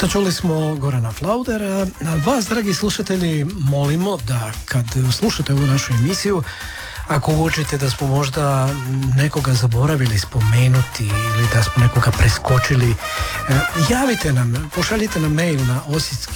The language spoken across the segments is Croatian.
Eto, čuli smo Gorana Flaudera. Vas, dragi slušatelji, molimo da kad slušate ovu našu emisiju, ako uočite da smo možda nekoga zaboravili spomenuti ili da smo nekoga preskočili, javite nam, pošaljite nam mail na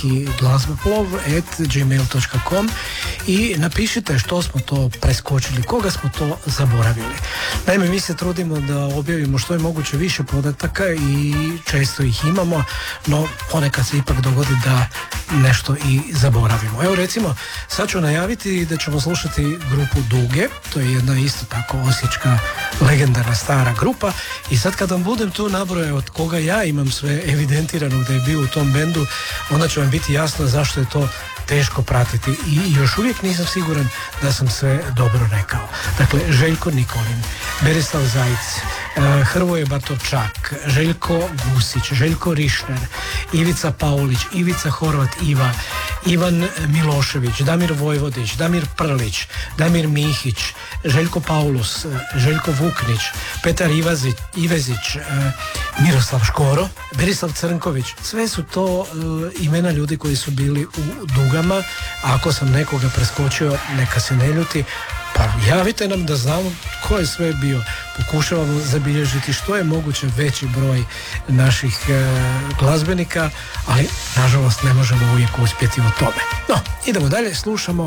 osjetskiglazbeplov@gmail.com i napišite što smo to preskočili, koga smo to zaboravili. Naime, mi se trudimo da objavimo što je moguće više podataka i često ih imamo, no ponekad se ipak dogodi da nešto i zaboravimo. Evo recimo, sad ću najaviti da ćemo slušati grupu Duge. To je jedna isto tako osječka legendarna stara grupa i sad kad vam budem tu nabrojao od koga ja imam sve evidentirano da je bio u tom bendu, onda će vam biti jasno zašto je to teško pratiti i još uvijek nisam siguran da sam sve dobro rekao. Dakle, Željko Nikolin, Berislav Zajc, Hrvoje Batovčak, Željko Gusić, Željko Rišner, Ivica Paulić, Ivica Horvat Iva, Ivan Milošević, Damir Vojvodić, Damir Prlić, Damir Mihić, Željko Paulus, Željko Vuknić, Petar Ivezić, Miroslav Škoro, Berislav Crnković. Sve su to imena ljudi koji su bili u Dugama, a ako sam nekoga preskočio, neka se ne ljuti, pa javite nam da znamo ko je sve bio. Pokušavamo zabilježiti što je moguće veći broj naših glazbenika, ali nažalost ne možemo uvijek uspjeti u tome. No, idemo dalje, slušamo